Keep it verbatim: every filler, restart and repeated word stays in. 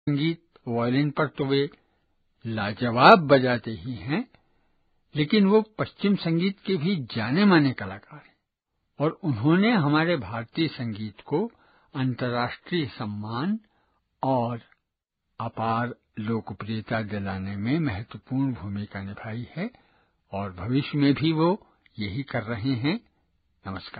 संगीत वायलिन पर तो वे लाजवाब बजाते ही हैं, लेकिन वो पश्चिम संगीत के भी जाने माने कलाकार हैं और उन्होंने हमारे भारतीय संगीत को अंतर्राष्ट्रीय सम्मान और अपार लोकप्रियता दिलाने में महत्वपूर्ण भूमिका निभाई है और भविष्य में भी वो यही कर रहे हैं। नमस्कार।